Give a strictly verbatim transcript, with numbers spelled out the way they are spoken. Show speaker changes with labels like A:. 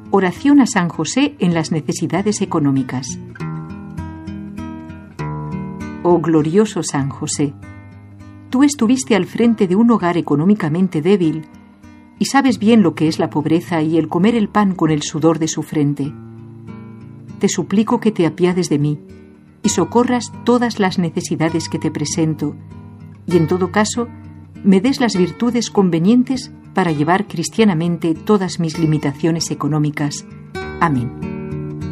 A: Oración a San José en las necesidades económicas. Oh glorioso San José, tú estuviste al frente de un hogar económicamente débil y sabes bien lo que es la pobreza y el comer el pan con el sudor de su frente. Te suplico que te apiades de mí y socorras todas las necesidades que te presento, y en todo caso me des las virtudes convenientes para llevar cristianamente todas mis limitaciones económicas. Amén.